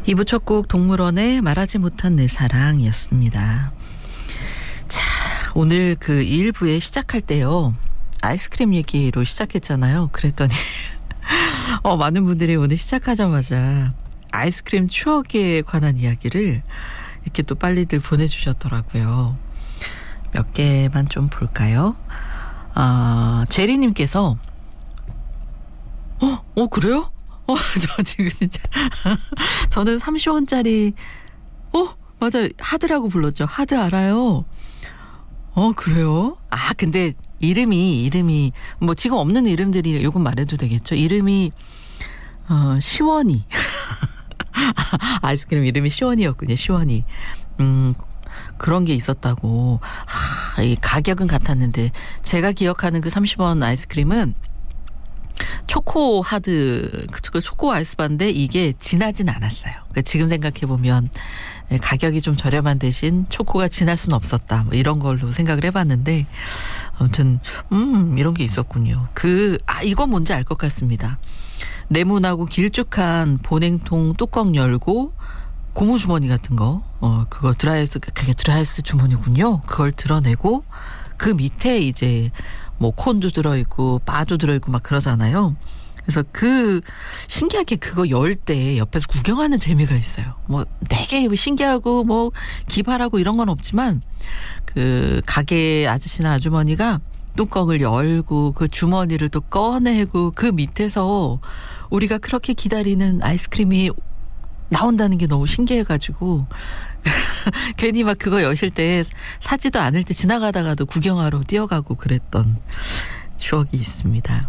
2부 첫 곡 동물원의 말하지 못한 내 사랑이었습니다. 자, 오늘 그 1부에 시작할 때요. 아이스크림 얘기로 시작했잖아요. 그랬더니 많은 분들이 오늘 시작하자마자 아이스크림 추억에 관한 이야기를 이렇게 또 빨리들 보내주셨더라고요. 몇 개만 좀 볼까요? 제리님께서 그래요? 저 지금 진짜 저는 30원짜리 맞아 하드라고 불렀죠. 하드 알아요. 그래요? 근데 이름이 뭐 지금 없는 이름들이 요건 말해도 되겠죠. 이름이 시원이 아이스크림 이름이 시원이었군요. 시원이. 그런 게 있었다고. 이 가격은 같았는데 제가 기억하는 그 30원 아이스크림은 초코 하드, 그 초코 아이스바인데 이게 진하진 않았어요. 그러니까 지금 생각해보면 가격이 좀 저렴한 대신 초코가 진할 수는 없었다. 뭐 이런 걸로 생각을 해봤는데 아무튼 이런 게 있었군요. 이건 뭔지 알 것 같습니다. 네모나고 길쭉한 보냉통 뚜껑 열고 고무주머니 같은 거 그거 그게 드라이아이스 주머니군요. 그걸 드러내고 그 밑에 이제 뭐 콘도 들어있고 바도 들어있고 막 그러잖아요. 그래서 신기하게 그거 열 때 옆에서 구경하는 재미가 있어요. 뭐 되게 신기하고 뭐 기발하고 이런 건 없지만 그 가게 아저씨나 아주머니가 뚜껑을 열고 그 주머니를 또 꺼내고 그 밑에서 우리가 그렇게 기다리는 아이스크림이 나온다는 게 너무 신기해가지고 괜히 막 그거 여실 때 사지도 않을 때 지나가다가도 구경하러 뛰어가고 그랬던 추억이 있습니다.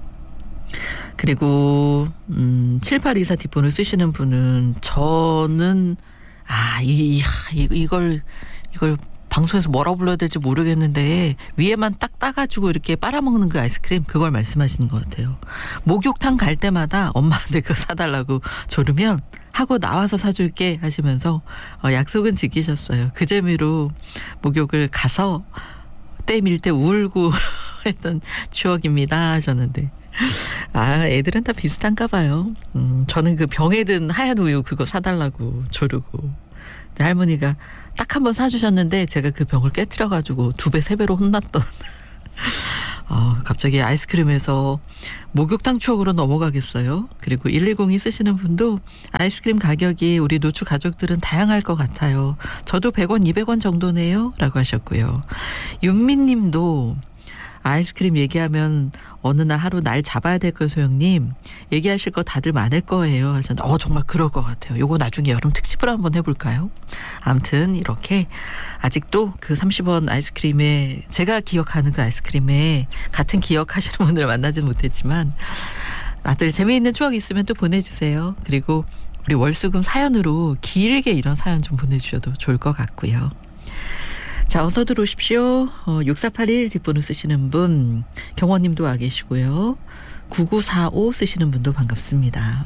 그리고 7824 뒷번을 쓰시는 분은 저는 이걸 방송에서 뭐라고 불러야 될지 모르겠는데 위에만 딱 따가지고 이렇게 빨아먹는 그 아이스크림 그걸 말씀하시는 것 같아요. 목욕탕 갈 때마다 엄마한테 그거 사달라고 조르면 하고 나와서 사줄게 하시면서 약속은 지키셨어요. 그 재미로 목욕을 가서 때 밀 때 울고 했던 추억입니다 하셨는데 애들은 다 비슷한가 봐요. 저는 그 병에 든 하얀 우유 그거 사달라고 조르고 근데 할머니가 딱 한 번 사주셨는데 제가 그 병을 깨트려가지고 2배 3배로 혼났던 갑자기 아이스크림에서 목욕탕 추억으로 넘어가겠어요. 그리고 110이 쓰시는 분도 아이스크림 가격이 우리 노추 가족들은 다양할 것 같아요. 저도 100원 200원 정도네요 라고 하셨고요. 윤민님도 아이스크림 얘기하면 어느 날 하루 날 잡아야 될 거예요. 소영님 얘기하실 거 다들 많을 거예요 하셨는데 정말 그럴 것 같아요. 요거 나중에 여름 특집으로 한번 해볼까요? 아무튼 이렇게 아직도 그 30원 아이스크림에 제가 기억하는 그 아이스크림에 같은 기억하시는 분을 만나진 못했지만 다들 재미있는 추억 있으면 또 보내주세요. 그리고 우리 월수금 사연으로 길게 이런 사연 좀 보내주셔도 좋을 것 같고요. 자, 어서 들어오십시오. 6481 뒷번호 쓰시는 분, 경원님도 와 계시고요. 9945 쓰시는 분도 반갑습니다.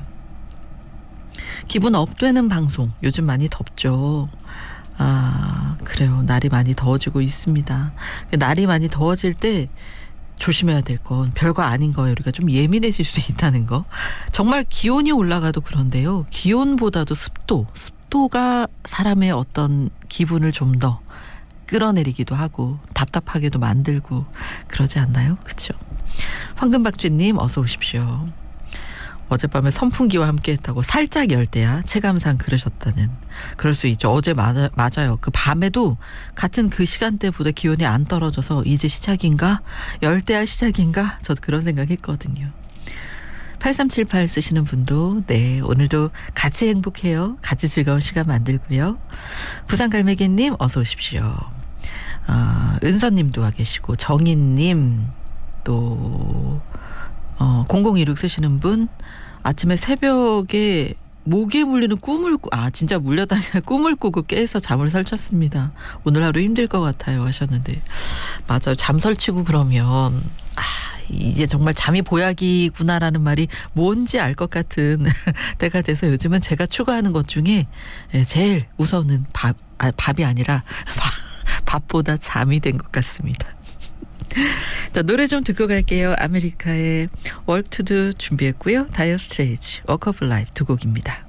기분 업되는 방송, 요즘 많이 덥죠. 그래요. 날이 많이 더워지고 있습니다. 날이 많이 더워질 때 조심해야 될 건 별거 아닌 거예요. 우리가 좀 예민해질 수 있다는 거. 정말 기온이 올라가도 그런데요. 기온보다도 습도가 사람의 어떤 기분을 좀 더 끌어내리기도 하고 답답하게도 만들고 그러지 않나요? 그렇죠? 황금박쥐님 어서 오십시오. 어젯밤에 선풍기와 함께 했다고 살짝 열대야 체감상 그러셨다는. 그럴 수 있죠. 어제 맞아요. 그 밤에도 같은 그 시간대보다 기온이 안 떨어져서 이제 시작인가? 열대야 시작인가? 저도 그런 생각했거든요. 8378 쓰시는 분도 네 오늘도 같이 행복해요. 같이 즐거운 시간 만들고요. 부산갈매기님 어서 오십시오. 은서님도 와 계시고 정인님 또 0016 쓰시는 분 아침에 새벽에 모기에 물리는 꿈을 진짜 물려다니는 꿈을 꾸고 깨서 잠을 설쳤습니다. 오늘 하루 힘들 것 같아요 하셨는데 맞아요. 잠 설치고 그러면 이제 정말 잠이 보약이구나라는 말이 뭔지 알 것 같은 때가 돼서 요즘은 제가 추구하는 것 중에 제일 우선은 밥이 아니라 밥보다 잠이 된 것 같습니다. 자, 노래 좀 듣고 갈게요. 아메리카의 Work to Do 준비했고요. 다이어 스트레이츠, Walk of Life 두 곡입니다.